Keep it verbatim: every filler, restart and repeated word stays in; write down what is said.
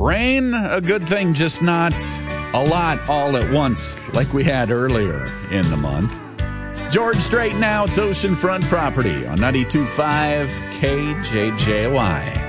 Rain, a good thing, just not a lot all at once like we had earlier in the month. George Strait now, it's Oceanfront Property on ninety-two point five K J J Y.